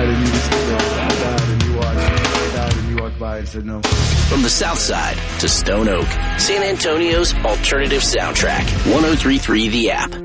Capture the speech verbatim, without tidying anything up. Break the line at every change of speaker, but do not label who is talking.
died and you just, you know, I died and you watched, I died and you walked by and said no.
From the South Side to Stone Oak, San Antonio's alternative soundtrack. one oh three point three The App.